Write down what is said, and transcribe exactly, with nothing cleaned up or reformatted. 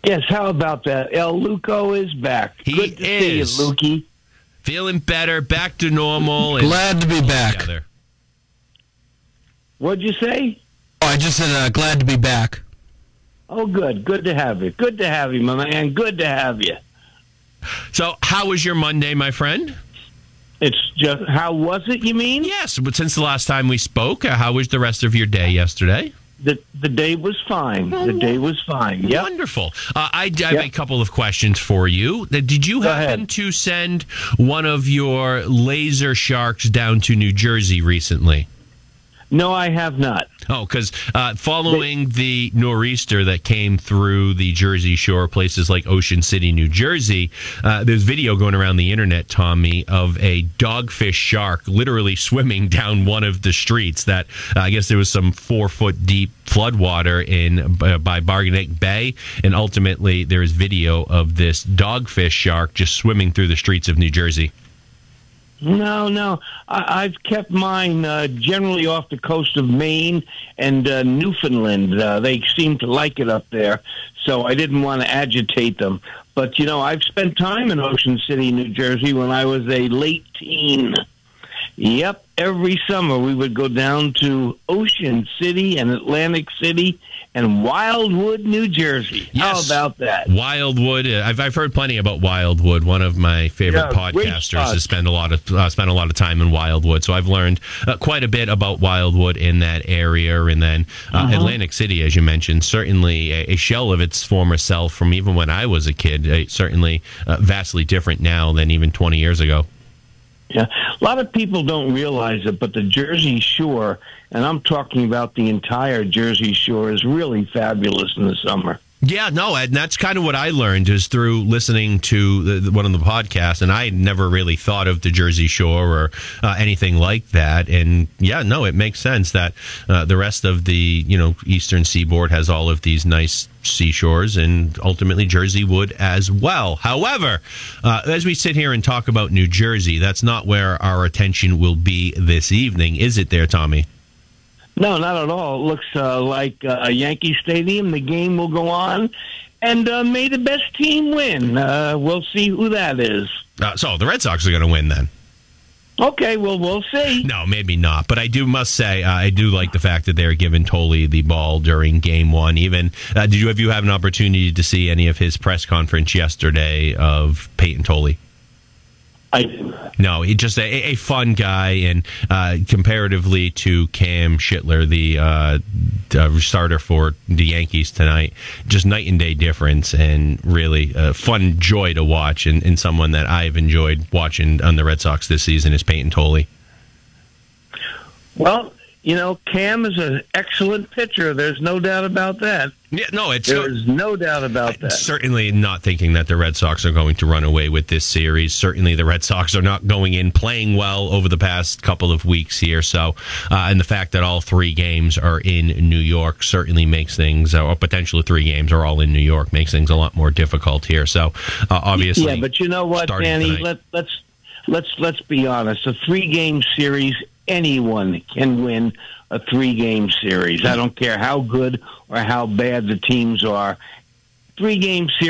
Yes, how about that? El Luco is back. He Good to is. see you, Lukey. Feeling better, back to normal. And glad to be back. Together. What'd you say? Oh, I just said uh, glad to be back. Oh, good. Good to have you. Good to have you, my man. Good to have you. So, how was your Monday, my friend? It's just, how was it, you mean? Yes, but since the last time we spoke, uh, how was the rest of your day yesterday? The the day was fine. The day was fine. Yep. Wonderful. Uh, I, I have Yep. a couple of questions for you. Uh, Did you Go happen ahead. to send one of your laser sharks down to New Jersey recently? No, I have not. Oh, because uh, following the nor'easter that came through the Jersey Shore, places like Ocean City, New Jersey, uh, there's video going around the internet, Tommy, of a dogfish shark literally swimming down one of the streets. That uh, I guess there was some four foot deep floodwater in uh, by Barganek Bay, and ultimately there is video of this dogfish shark just swimming through the streets of New Jersey. No, no. I, I've kept mine uh, generally off the coast of Maine and uh, Newfoundland. Uh, they seem to like it up there, so I didn't want to agitate them. But, you know, I've spent time in Ocean City, New Jersey when I was a late teen. Yep, every summer we would go down to Ocean City and Atlantic City and Wildwood, New Jersey. Yes. How about that? Wildwood. uh, I've I've heard plenty about Wildwood. One of my favorite Yeah, great podcasters spot. has spent a lot of uh, spent a lot of time in Wildwood, so I've learned uh, quite a bit about Wildwood in that area. And then uh, Uh-huh. Atlantic City, as you mentioned, certainly a, a shell of its former self from even when I was a kid. Uh, certainly uh, vastly different now than even twenty years ago. Yeah, a lot of people don't realize it, but the Jersey Shore, and I'm talking about the entire Jersey Shore, is really fabulous in the summer. Yeah, no, and that's kind of what I learned is through listening to the, the, one of the podcasts, and I had never really thought of the Jersey Shore or uh, anything like that. And yeah, no, it makes sense that uh, the rest of the you know eastern seaboard has all of these nice seashores, and ultimately Jersey would as well. However, uh, as we sit here and talk about New Jersey, that's not where our attention will be this evening, is it? There, Tommy. No, not at all. It looks uh, like uh, Yankee Stadium. The game will go on, and uh, may the best team win. Uh, we'll see who that is. Uh, so the Red Sox are going to win then. Okay, well, we'll see. No, maybe not. But I do must say, uh, I do like the fact that they're giving Tolley the ball during game one. Even uh, did you have you have an opportunity to see any of his press conference yesterday of Peyton Tolley? I, No, he's just a, a fun guy, and uh, comparatively to Cam Schittler, the uh, uh, starter for the Yankees tonight, just night and day difference, and really a fun joy to watch, and, and someone that I've enjoyed watching on the Red Sox this season is Peyton Tolley. well, you know, Cam is an excellent pitcher. There's no doubt about that. Yeah, no, it's There's no doubt about that. certainly not thinking that the Red Sox are going to run away with this series. Certainly, the Red Sox are not going in playing well over the past couple of weeks here. So, uh, and the fact that all three games are in New York certainly makes things, or potentially three games are all in New York, makes things a lot more difficult here. So, uh, obviously, yeah, but you know what, starting Danny? tonight- Let, let's let's let's be honest. A three-game series, anyone can win a three-game series. I don't care how good or how bad the teams are. Three-game series.